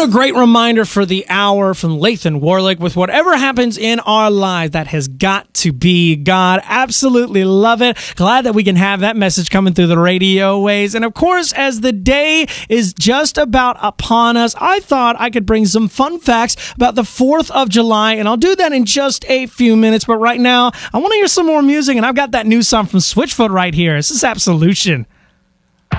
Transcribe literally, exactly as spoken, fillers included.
a great reminder for the hour from Lathan Warlick with whatever happens in our lives, that has got to be God. Absolutely love it. Glad that we can have that message coming through the radio waves. And of course, as the day is just about upon us, I thought I could bring some fun facts about the fourth of July, and I'll do that in just a few minutes. But right now, I want to hear some more music, and I've got that new song from Switchfoot right here. This is Absolution.